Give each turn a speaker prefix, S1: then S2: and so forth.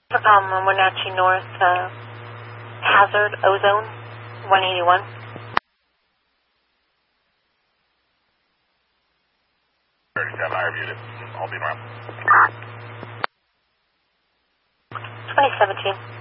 S1: Wenatchee North, Hazard, Ozone, 181.
S2: I reviewed it. I'll be around.
S1: 2017.